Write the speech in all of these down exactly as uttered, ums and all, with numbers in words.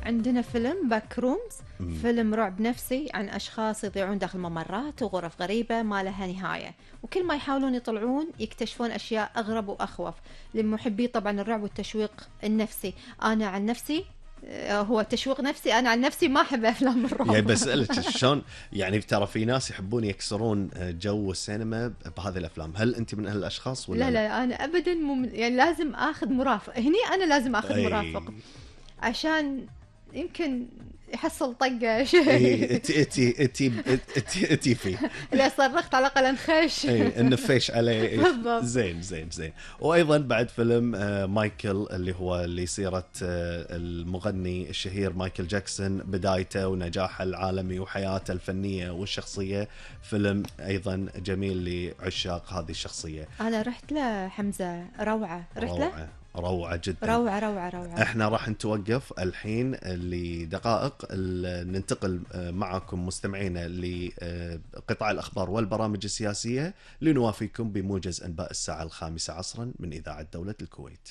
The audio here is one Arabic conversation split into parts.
عندنا فيلم باك رومز، مم. فيلم رعب نفسي عن أشخاص يضيعون داخل ممرات وغرف غريبة ما لها نهاية، وكل ما يحاولون يطلعون يكتشفون أشياء أغرب وأخوف. لمحبي طبعا الرعب والتشويق النفسي، أنا عن نفسي آه، هو تشويق نفسي، أنا عن نفسي ما أحب أفلام يعني الرعب. بسألك شلون، يعني ترى في ناس يحبون يكسرون جو السينما بهذه الافلام، هل انت من اهل الاشخاص ولا لا لا؟ لا أنا أبدا مو من- يعني لازم أخذ مرافق هني، أنا لازم أخذ مرافق اي عشان يمكن يحصل طقة اي شيء. اتي اتي اتي اتي, اتي فيه. إذا صرخت على الأقل انخش. اي النفيش عليه. بالضبط. زين زين زين. وايضا بعد فيلم آه، مايكل، اللي هو اللي سيره آه، المغني الشهير مايكل جاكسون، بدايته ونجاحه العالمي وحياته الفنيه والشخصيه، فيلم ايضا جميل لعشاق هذه الشخصيه. أنا رحت له حمزة، روعة، رحت له روعه روعه جدا. روعة روعة روعة. احنا راح نتوقف الحين لدقائق، ال- ننتقل آه، معكم مستمعينا لقطاع الأخبار والبرامج السياسية، لنوافيكم بموجز أنباء الساعة الخامسة عصرا من إذاعة دولة الكويت.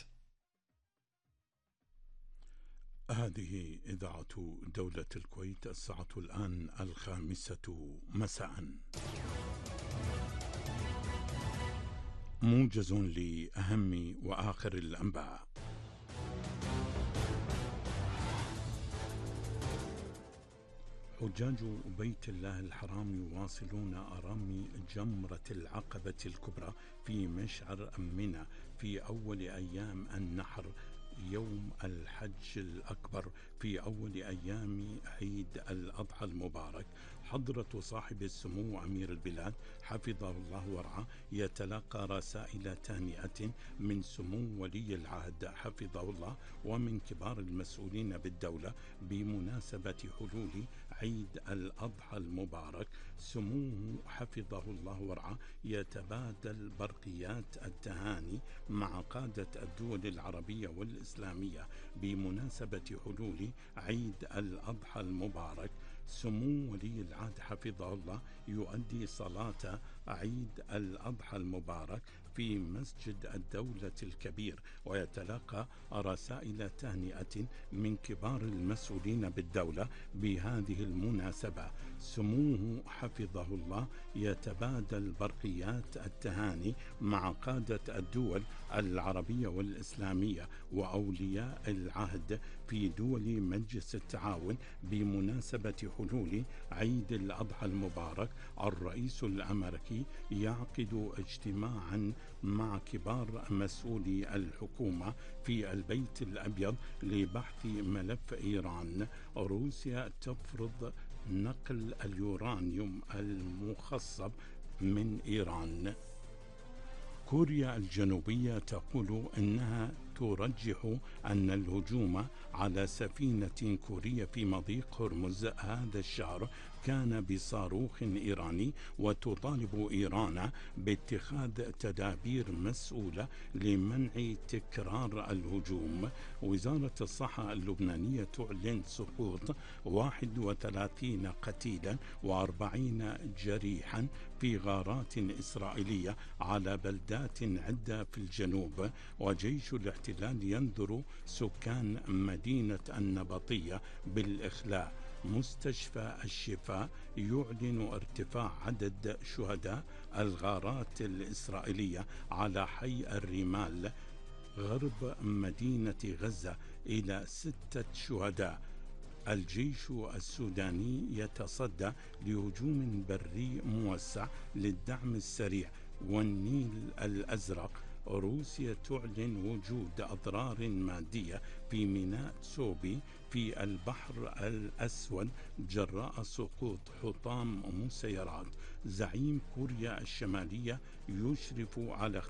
هذه إذاعة دولة الكويت، الساعة الآن الخامسة مساء. موجز لأهم وآخر الأنباء. حجاج بيت الله الحرام يواصلون أرامي جمرة العقبة الكبرى في مشعر منى في أول أيام النحر يوم الحج الأكبر، في أول أيام عيد الأضحى المبارك. حضرة صاحب السمو أمير البلاد حفظه الله ورعاه يتلقى رسائل تهنئة من سمو ولي العهد حفظه الله ومن كبار المسؤولين بالدولة بمناسبة حلول عيد الأضحى المبارك. سموه حفظه الله ورعاه يتبادل برقيات التهاني مع قادة الدول العربية والإسلامية بمناسبة حلول عيد الأضحى المبارك. سمو ولي العهد حفظه الله يؤدي صلاة عيد الأضحى المبارك في مسجد الدولة الكبير، ويتلقى رسائل تهنئة من كبار المسؤولين بالدولة بهذه المناسبة. سموه حفظه الله يتبادل برقيات التهاني مع قادة الدول العربية والإسلامية وأولياء العهد في دول مجلس التعاون بمناسبة حلول عيد الأضحى المبارك. الرئيس الأمريكي يعقد اجتماعا مع كبار مسؤولي الحكومة في البيت الأبيض لبحث ملف إيران. روسيا تفرض نقل اليورانيوم المخصب من إيران. كوريا الجنوبية تقول إنها ترجح أن الهجوم على سفينة كورية في مضيق هرمز هذا الشهر كان بصاروخ إيراني، وتطالب إيران باتخاذ تدابير مسؤولة لمنع تكرار الهجوم. وزارة الصحة اللبنانية تعلن سقوط واحد وثلاثين قتيلا وأربعين جريحا في غارات إسرائيلية على بلدات عدة في الجنوب. وجيش الاحتلال ينذر سكان مدينة النبطية بالإخلاء. مستشفى الشفاء يعلن ارتفاع عدد شهداء الغارات الإسرائيلية على حي الرمال غرب مدينة غزة إلى ستة شهداء. الجيش السوداني يتصدى لهجوم بري موسع للدعم السريع. والنيل الأزرق روسيا تعلن وجود أضرار مادية في ميناء سوبي في البحر الأسود جراء سقوط حطام مسيرات. زعيم كوريا الشمالية يشرف على